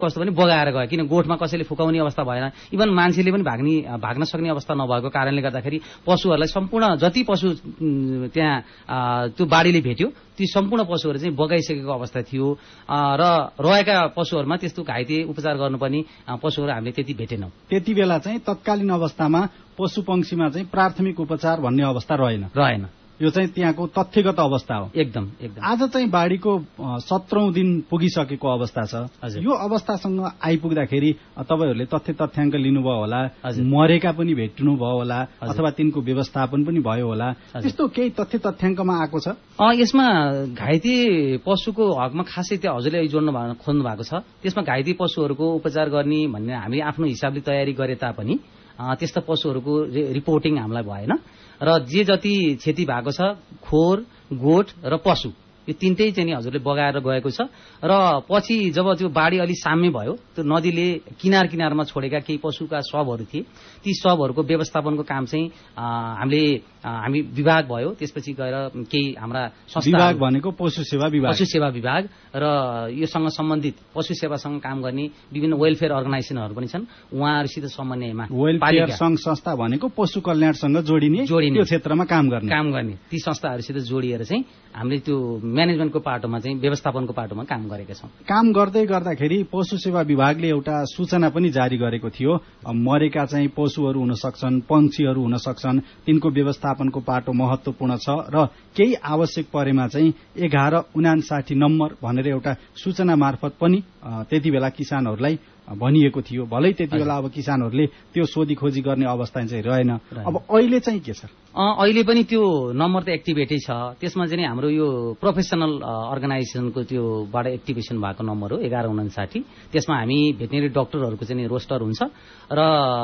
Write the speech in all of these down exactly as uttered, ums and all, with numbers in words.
कस्तो पनि बगाएर गयो, किन गोठमा कसैले फुकाउने अवस्था भएन, इभन मान्छेले पनि भाग्ने भाग्न सक्ने अवस्था नभएको कारणले गर्दाखेरि पशुहरूलाई सम्पूर्ण जति पशु त्यहाँ त्यो बाढीले भेट्यो ती सम्पूर्ण पशुहरू चाहिँ बगाइसकेको अवस्था थियो र रहेका पशुहरूमा त्यस्तो घाइते उपचार गर्नुपर्ने पशुहरू हामीले त्यति भेटेनौँ। त्यति बेला चाहिँ तत्कालीन अवस्थामा पशु पंक्षीमा चाहिँ प्राथमिक उपचार भन्ने अवस्था रहेन रहेन यो चाहिँ त्यहाँको तथ्यगत अवस्था हो। एकदम एकदम आज चाहिँ बाढीको सत्रौं दिन पुगिसकेको अवस्था छ। यो अवस्थासँग आइपुग्दाखेरि तपाईँहरूले तथ्य तथ्याङ्क लिनुभयो होला, मरेका पनि भेट्नुभयो होला अथवा तिनको व्यवस्थापन पनि भयो होला, त्यस्तो केही तथ्य तथ्याङ्कमा आएको छ? यसमा घाइते पशुको हकमा खासै त्यो हजुरले जोड्नु खोज्नु भएको छ। त्यसमा घाइते पशुहरूको उपचार गर्ने भन्ने हामीले आफ्नो हिसाबले तयारी गरे तापनि त्यस्ता पशुहरूको रिपोर्टिङ हामीलाई भएन र जे जति क्षति भएको छ खोर गोठ र पशु यो तीनटै चाहिँ नि हजुरले बगाएर गएको छ र पछि जब त्यो बाढी अलि साम्य भयो त्यो नदीले किनार किनारमा छोडेका केही पशुका शवहरू थिए ती शवहरूको व्यवस्थापनको काम चाहिँ हामीले हामी विभाग भयो त्यसपछि गएर केही हाम्रा संस्था विभाग भनेको पशु सेवा विभाग पशु सेवा विभाग र योसँग सम्बन्धित पशु सेवासँग काम गर्ने विभिन्न वेलफेयर अर्गनाइजेसनहरू पनि छन् उहाँहरूसित समन्वयमा वेलफेयर संघ संस्था भनेको पशु कल्याणसँग जोडिने जोडिने त्यो क्षेत्रमा काम गर्ने काम गर्ने ती संस्थाहरूसित जोडिएर चाहिँ हामीले त्यो म्यानेजमेन्टको पाटोमा चाहिँ व्यवस्थापनको पाटोमा काम गरेका छौं। काम गर्दै गर्दाखेरि पशु सेवा विभागले एउटा सूचना पनि जारी गरेको थियो, मरेका चाहिँ पशुहरू हुन सक्छन्, पंक्षीहरू हुन सक्छन्, तिनको व्यवस्थापनको पाटो महत्वपूर्ण छ र केही आवश्यक परेमा चाहिँ एघार उनासाठी नम्बर भनेर एउटा सूचना मार्फत पनि त्यति बेला किसानहरूलाई भनिएको थियो। भलै त्यति बेला अब किसानहरूले त्यो सोधी खोजी गर्ने अवस्था चाहिँ रहेन। अब अहिले चाहिँ के छ? अहिले पनि त्यो नम्बर त एक्टिभेटै छ। त्यसमा चाहिँ हाम्रो यो प्रोफेसनल अर्गनाइजेसनको त्योबाट एक्टिभेसन भएको नम्बर हो एघार उनासाठी। त्यसमा हामी भेटनेरी डाक्टरहरूको चाहिँ रोस्टर हुन्छ र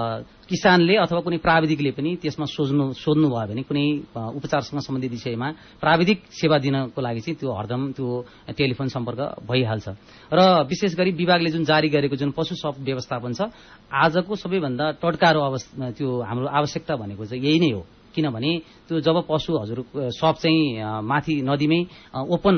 किसानले अथवा कुनै प्राविधिकले पनि त्यसमा सोध्नु सोध्नु भयो भने कुनै उपचारसँग सम्बन्धित विषयमा प्राविधिक सेवा दिनको लागि चाहिँ त्यो हरदम त्यो टेलिफोन सम्पर्क भइहाल्छ। र विशेष गरी विभागले जुन जारी गरेको जुन पशु शव व्यवस्थापन छ आजको सबैभन्दा टटकारो अवस्था त्यो हाम्रो आवश्यकता भनेको चाहिँ यही नै हो। किनभने त्यो जब पशु हजुर शव चाहिँ माथि नदीमै ओपन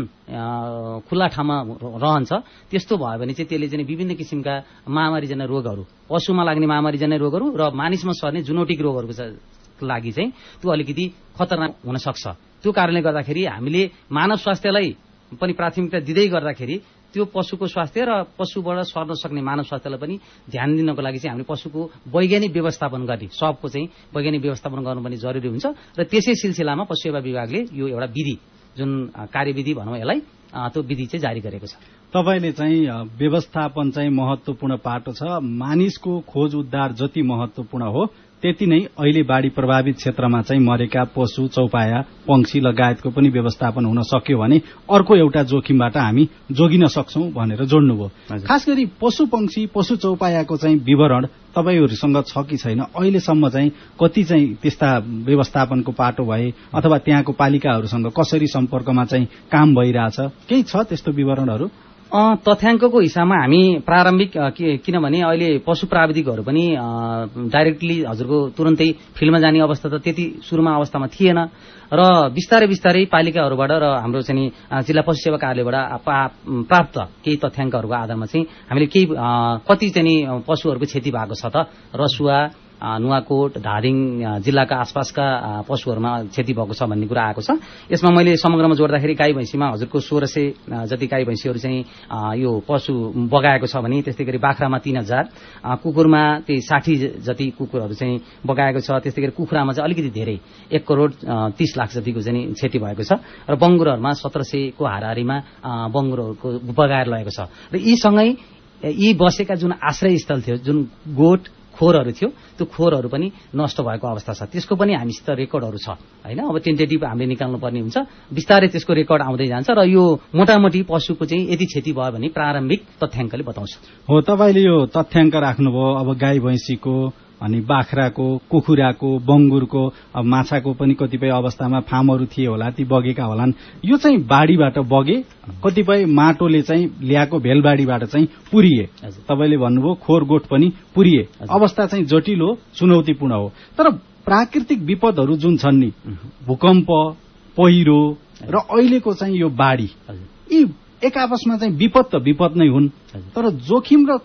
खुल्ला ठाउँमा रहन्छ त्यस्तो भयो भने चाहिँ त्यसले चाहिँ विभिन्न किसिमका महामारीजन्य रोगहरू पशुमा लाग्ने महामारीजन्य रोगहरू र मानिसमा सर्ने जुनोटिक रोगहरूको लागि चाहिँ त्यो अलिकति खतरनाक हुन सक्छ। त्यो कारणले गर्दाखेरि हामीले मानव स्वास्थ्यलाई पनि प्राथमिकता दिँदै गर्दाखेरि त्यो पशुको स्वास्थ्य र पशुबाट सर्न सक्ने मानव स्वास्थ्यलाई पनि ध्यान दिनको लागि चाहिँ हामीले पशुको वैज्ञानिक व्यवस्थापन गर्ने सबको चाहिँ वैज्ञानिक व्यवस्थापन गर्नु पनि जरुरी हुन्छ र त्यसै सिलसिलामा पशु सेवा विभागले यो एउटा विधि जुन कार्यविधि भनौँ यसलाई त्यो विधि चाहिँ जारी गरेको छ। तपाईले चाहिँ व्यवस्थापन चाहिँ महत्वपूर्ण पाटो छ, मानिसको खोज उद्धार जति महत्वपूर्ण हो त्यति नै अहिले बाढी प्रभावित क्षेत्रमा चाहिँ मरेका पशु चौपाया पंक्षी लगायतको पनि व्यवस्थापन हुन सक्यो भने अर्को एउटा जोखिमबाट हामी जोगिन सक्छौं भनेर जोड्नुभयो। खास गरी पशु पंक्षी पशु चौपायाको चाहिँ विवरण तपाईहरुसँग छ कि छैन? अहिलेसम्म चाहिँ कति चाहिँ त्यस्ता व्यवस्थापनको पाटो भए अथवा त्यहाँको पालिकाहरूसँग कसरी सम्पर्कमा चाहिँ काम भइरहेछ, केही छ त्यस्तो विवरणहरू? तथ्याङ्कको हिसाबमा हामी प्रारम्भिक किनभने अहिले पशु प्राविधिकहरू पनि डाइरेक्टली हजुरको तुरन्तै फिल्डमा जाने अवस्था त त्यति सुरुमा अवस्थामा थिएन र बिस्तारै बिस्तारै पालिकाहरूबाट र हाम्रो चाहिँ जिल्ला पशु सेवा कार्यालयबाट प्राप्त केही तथ्याङ्कहरूको आधारमा चाहिँ हामीले केही कति चाहिँ पशुहरूको क्षति भएको छ त रसुवा नुवाकोट धादिङ जिल्लाका आसपासका पशुहरूमा क्षति भएको छ भन्ने कुरा आएको छ। यसमा मैले समग्रमा जोड्दाखेरि गाई भैँसीमा हजुरको सोह्र सय जति गाई भैँसीहरू चाहिँ यो पशु बगाएको छ भने त्यस्तै गरी बाख्रामा तीन हजार कुकुरमा त्यही साठी जति कुकुरहरू चाहिँ बगाएको छ। त्यस्तै गरी कुखुरामा चाहिँ अलिकति धेरै एक करोड तीस लाख जतिको चाहिँ क्षति भएको छ र बङ्गुरहरूमा सत्र सयको हाराहारीमा बङ्गुरहरूको बगाएर लगेको छ। र यी सँगै यी बसेका जुन आश्रयस्थल थियो जुन गोठ खोरहरू थियो त्यो खोरहरू पनि नष्ट भएको अवस्था छ। त्यसको पनि हामीसित रेकर्डहरू छ हैन। अब टेन्टेटिभ हामीले निकाल्नु पर्ने हुन्छ, बिस्तारै त्यसको रेकर्ड आउँदै जान्छ र यो मोटामोटी पशुको चाहिँ यदि क्षति भयो भने प्रारम्भिक तथ्याङ्कले बताउँछ। हो, तपाईले यो तथ्याङ्क राख्नुभयो। अब गाई भैँसीको अनि बाख्राको कुखुराको बङ्गुरको अब माछाको पनि कतिपय अवस्थामा फार्महरू थिए होला, ती बगेका होलान्। यो चाहिँ बाढीबाट बगे, कतिपय माटोले चाहिँ ल्याएको भेलबाढीबाट चाहिँ पुरिए। तपाईले भन्नुभयो खोरगोठ पनि पुरिए। अवस्था चाहिँ जटिल हो, चुनौतीपूर्ण हो। तर प्राकृतिक विपदहरू जुन छन् नि, भूकम्प, पहिरो र अहिलेको चाहिँ यो बाढी, यी एक आपसमा चाहिँ विपद त विपद नै हुन्, तर जोखिम र